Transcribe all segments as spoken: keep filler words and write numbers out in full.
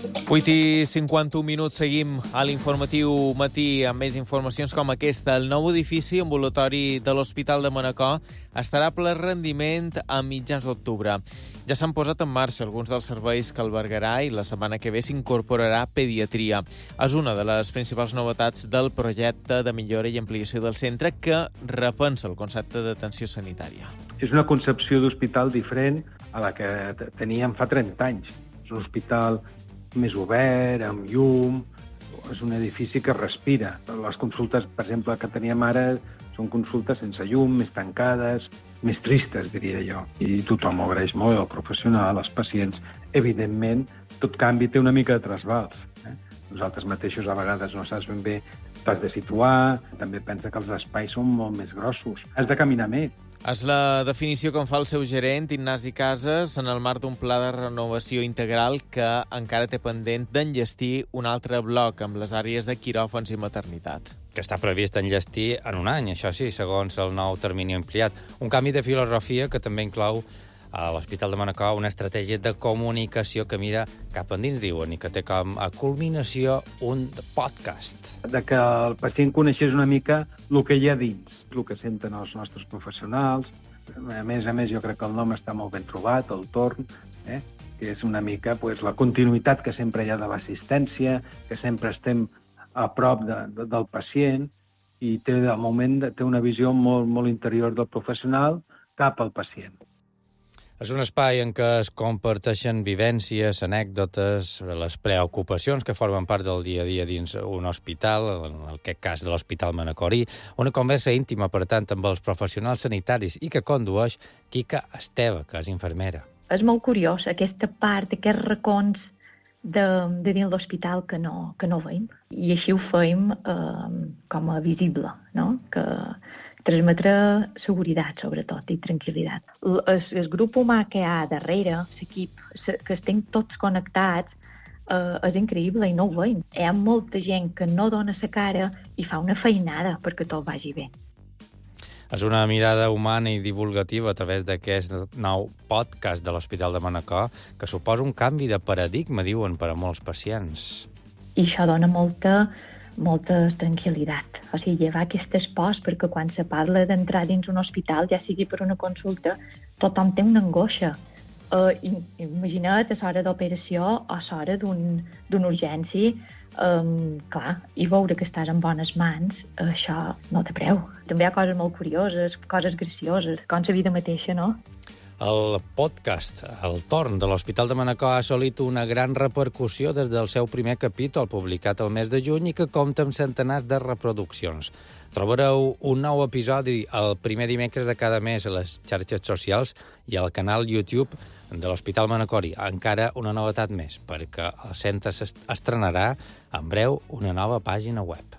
vuit i cinquanta-un minuts, seguim a l'informatiu matí amb més informacions com aquesta. El nou edifici ambulatori de l'Hospital de Manacor estarà a ple rendiment a mitjans d'octubre. Ja s'han posat en marxa alguns dels serveis que albergarà i la setmana que ve s'incorporarà pediatria. És una de les principals novetats del projecte de millora i ampliació del centre que repensa el concepte d'atenció sanitària. És una concepció d'hospital diferent a la que teníem fa trenta anys. És un hospital més obert, amb llum, és un edifici que respira. Les consultes, per exemple, que teníem ara són consultes sense llum, més tancades, més tristes, diria jo. I tothom ho agraeix molt, el professional, els pacients. Evidentment, tot canvi té una mica de trasbals. Eh? Nosaltres mateixos a vegades no saps ben bé t'has de situar, també pensa que els espais són molt més grossos. Has de caminar més. És la definició que en fa el seu gerent, Ignasi Casas, en el marc d'un pla de renovació integral que encara té pendent d'enllestir un altre bloc amb les àrees de quiròfans i maternitat. Que està previst enllestir en un any, això sí, segons el nou termini ampliat. Un canvi de filosofia que també inclou a l'Hospital de Manacor una estratègia de comunicació que mira cap endins, diuen, i que té com a culminació un podcast. De que el pacient coneixés una mica el que hi ha dins, el que senten els nostres professionals. A més a més, jo crec que el nom està molt ben trobat, el torn, eh? que és una mica pues, la continuïtat que sempre hi ha de l'assistència, que sempre estem a prop de, de, del pacient, i té, de moment té una visió molt, molt interior del professional cap al pacient. És un espai en què es comparteixen vivències, anècdotes, les preocupacions que formen part del dia a dia dins un hospital, en aquest cas de l'Hospital Manacorí, una conversa íntima, per tant, amb els professionals sanitaris i que condueix Quica Esteve, que és infermera. És molt curiós, aquesta part, aquests racons de, de dins l'hospital que no, que no veiem. I així ho feim eh, com a visible, no? Que transmetre seguretat, sobretot, i tranquil·litat. El, el grup humà que hi ha darrere, l'equip, que estem tots connectats, eh, és increïble i no ho veiem. Hi ha molta gent que no dona la cara i fa una feinada perquè tot vagi bé. És una mirada humana i divulgativa a través d'aquest nou podcast de l'Hospital de Manacor que suposa un canvi de paradigma, diuen, per a molts pacients. I això dona molta, molta tranquil·litat. O sigui, llevar aquestes pors, perquè quan se parla d'entrar dins un hospital, ja sigui per una consulta, tothom té una angoixa. Uh, imagina't a l'hora d'operació o a l'hora d'un, d'una urgència, um, clar, i veure que estàs en bones mans, això no té preu. També hi ha coses molt curioses, coses gracioses, com la vida mateixa, no? El podcast, el torn de l'Hospital de Manacor, ha assolit una gran repercussió des del seu primer capítol, publicat el mes de juny, i que compta amb centenars de reproduccions. Trobareu un nou episodi el primer dimecres de cada mes a les xarxes socials i al canal YouTube de l'Hospital Manacorí. Encara una novetat més, perquè el centre estrenarà en breu una nova pàgina web.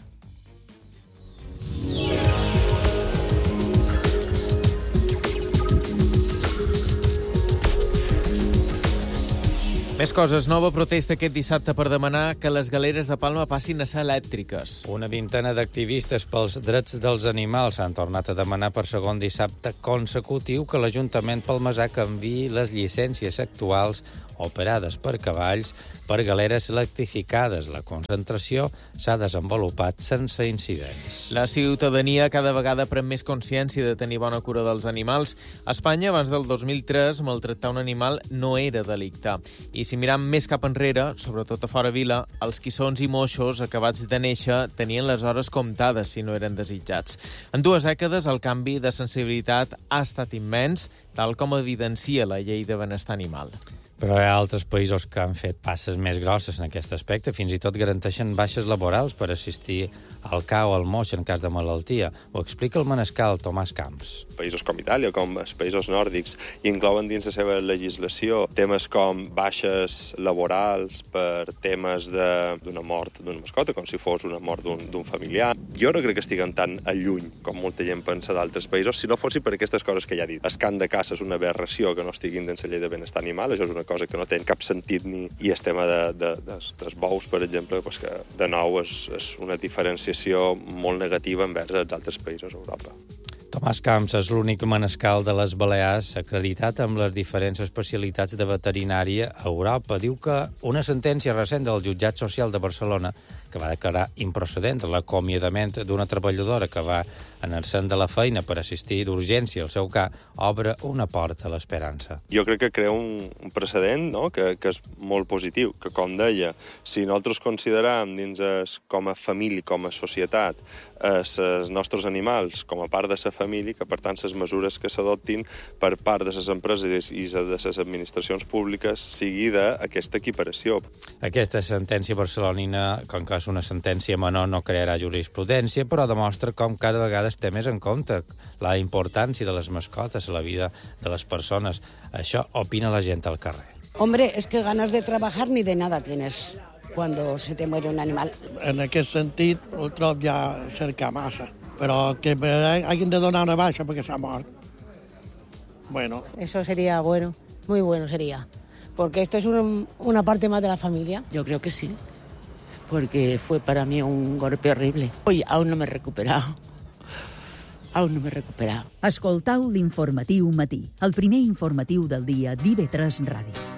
Més coses. Nova protesta aquest dissabte per demanar que les galeres de Palma passin a ser elèctriques. Una vintena d'activistes pels drets dels animals han tornat a demanar per segon dissabte consecutiu que l'Ajuntament palmesà canviï les llicències actuals operades per cavalls per galeres electrificades. La concentració s'ha desenvolupat sense incidents. La ciutadania cada vegada pren més consciència de tenir bona cura dels animals. A Espanya, abans del dos mil tres, maltractar un animal no era delicte. I si miram més cap enrere, sobretot a fora vila, els quissons i moixos acabats de néixer tenien les hores comptades si no eren desitjats. En dues dècades, el canvi de sensibilitat ha estat immens, tal com evidencia la llei de benestar animal. Però hi ha altres països que han fet passes més grosses en aquest aspecte, fins i tot garanteixen baixes laborals per assistir al ca o al moix en cas de malaltia. Ho explica el manescal Tomàs Camps. Països com Itàlia, com els països nòrdics, inclouen dins la seva legislació temes com baixes laborals per temes d'una mort d'una mascota, com si fos una mort d'un familiar. Jo no crec que estiguen tan a lluny com molta gent pensa d'altres països, si no fossin per aquestes coses que ja he dit. El cant de caça és una aberració que no estiguin dins la llei de benestar animal, això és una cosa que no té cap sentit ni... I el tema de, de, de, dels bous, per exemple, pues que de nou és, és una diferenciació molt negativa envers els altres països d'Europa. Tomàs Camps és l'únic manescal de les Balears acreditat amb les diferents especialitats de veterinària a Europa. Diu que una sentència recent del Jutjat Social de Barcelona, que va declarar improcedent l'acomiadament d'una treballadora que va anar-se'n de la feina per assistir d'urgència al seu cas, obre una porta a l'esperança. Jo crec que crea un, un precedent, no?, que, que és molt positiu, que, com deia, si nosaltres consideram dins es, com a família, com a societat, els nostres animals com a part de la família, que per tant les mesures que s'adoptin per part de les empreses i de les administracions públiques sigui d'aquesta equiparació. Aquesta sentència barcelonina, com que és una sentència menor, no crearà jurisprudència, però demostra com cada vegada es té més en compte la importància de les mascotes a la vida de les persones. Això opina la gent al carrer. Hombre, es que ganas de trabajar ni de nada tienes cuando se te muere un animal. En aquest sentit, el trob ja cerca massa, però que hagin de donar una baixa perquè s'ha mort. Bueno. Eso sería bueno, muy bueno sería, porque esto es un, una parte más de la familia. Yo creo que sí, porque fue para mí un golpe horrible. Hoy aún no me he recuperado. Aún no m'he recuperat. Escoltau l'Informatiu Matí, el primer informatiu del dia d'I V tres Ràdio.